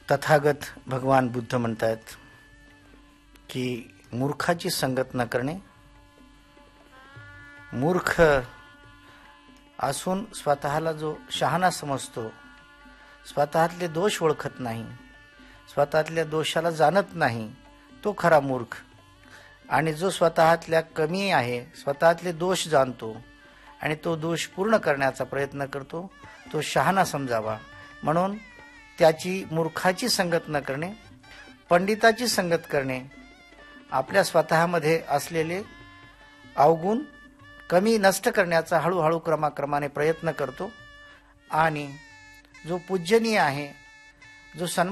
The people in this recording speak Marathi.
तथागत भगवान बुद्ध म्हणतात की मूर्खाची संगत न करणे. मूर्ख असून स्वतःला जो शहाणा समजतो, स्वतःतले दोष ओळखत नाही, स्वतःतल्या दोषाला जाणत नाही, तो खरा मूर्ख. आणि जो स्वतःतल्या कमी आहे, स्वतःतले दोष जाणतो आणि तो दोष पूर्ण करण्याचा प्रयत्न करतो, तो शहाणा समजावा. म्हणून त्याची मूर्खाची संगत न करणे, पंडिताची संगत करणे. आपल्या स्वतःमध्ये असलेले अवगुण कमी नष्ट करण्याचा हळूहळू क्रमाक्रमाने प्रयत्न करतो आणि जो पूजनीय आहे, जो